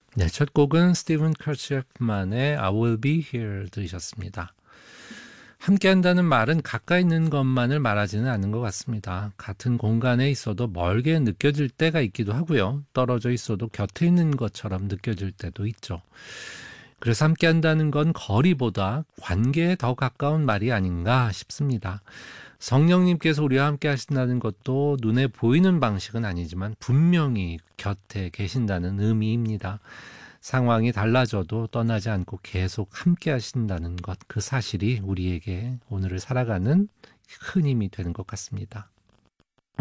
네, 첫 곡은 스티븐 커츠만의 I Will Be Here 들으셨습니다. 함께한다는 말은 가까이 있는 것만을 말하지는 않는 것 같습니다. 같은 공간에 있어도 멀게 느껴질 때가 있기도 하고요. 떨어져 있어도 곁에 있는 것처럼 느껴질 때도 있죠. 그래서 함께한다는 건 거리보다 관계에 더 가까운 말이 아닌가 싶습니다. 성령님께서 우리와 함께 하신다는 것도 눈에 보이는 방식은 아니지만 분명히 곁에 계신다는 의미입니다. 상황이 달라져도 떠나지 않고 계속 함께 하신다는 것, 그 사실이 우리에게 오늘을 살아가는 큰 힘이 되는 것 같습니다.